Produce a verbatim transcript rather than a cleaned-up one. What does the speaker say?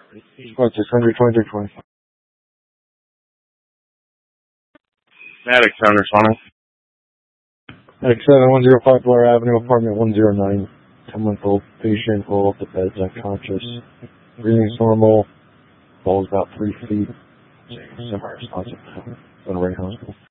Squad six hundred, twenty-three twenty. Maddox, Sound responding. Maddox seven, one oh five Blair Avenue, apartment one oh nine. ten-month-old patient, roll off the beds, unconscious. Breathing's normal. Falls about three feet. Semi-responsive. Going to Ring Hospital.